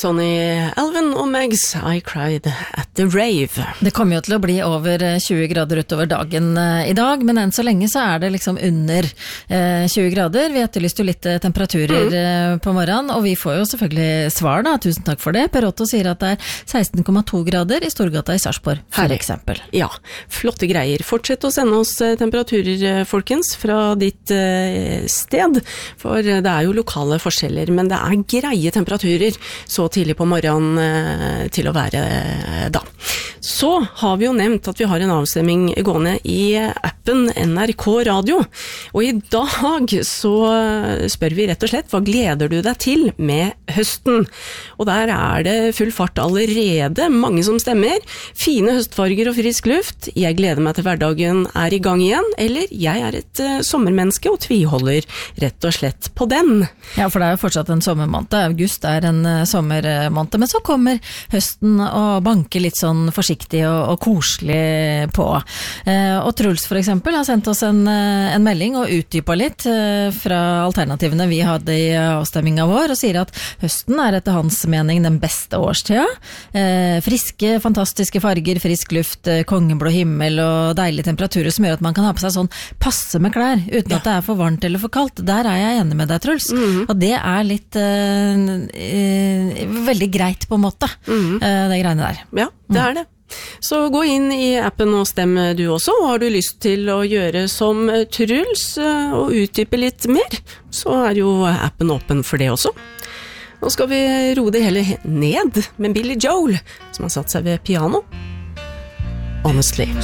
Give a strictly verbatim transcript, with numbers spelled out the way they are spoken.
Sonny Alvin og Megs I Cried at the Rave. Det kommer jo til å bli over tjue grader utover dagen i dag, men enn så lenge så er det liksom under tjue grader. Vi etterlyste jo litt temperaturer mm. på morgenen, og vi får jo selvfølgelig svar da. Tusen takk for det. Per Otto sier at det er seksten komma to grader i Storgata i Sarpsborg, for eksempel. Ja, flotte greier. Fortsett å sende oss temperaturer, folkens, fra ditt sted, for det er jo lokale forskjeller, men det er greie temperaturer så tidlig på morgenen til å være da. Så har vi jo nevnt at vi har en avstemming gående i appen N R K Radio, og i dag så spør vi rett og slett, hva gleder du deg til med høsten? Og der er det full fart allerede, mange som stemmer, fine høstfarger og frisk luft, jeg gleder meg til hverdagen er i gang igjen, eller jeg er et uh, sommermenneske og tviholder rett og slett på den. Ja, for det er jo fortsatt en sommermåned, august er en uh, sommermåned, men så kommer høsten og banker litt sånn forsiktig og, og koselig på. Uh, og Truls for eksempel har sendt oss en, uh, en melding og utdypet litt uh, fra alternativene vi hadde i avstemminga vår, og sier at høsten er etter hans mening den beste årstida. Uh, friske, fantastiske farger, frisk luft, uh, kongeblå himmel og deilige temperaturer som gjør at man kan ha på seg sånn passe med klær, uten ja. At det er for varmt eller for kaldt. Der er jeg enig med deg, Truls. Mm-hmm. Og det er litt uh, uh, veldig greit på en måte, mm-hmm. uh, det greiene der. Ja, det er det. Så gå inn i appen og stem du også. Har du lyst til å gjøre som Truls og utdype litt mer, så er jo appen åpen for det også. Nå skal vi roe det hele ned med Billy Joel, som har satt seg ved piano. Honestly.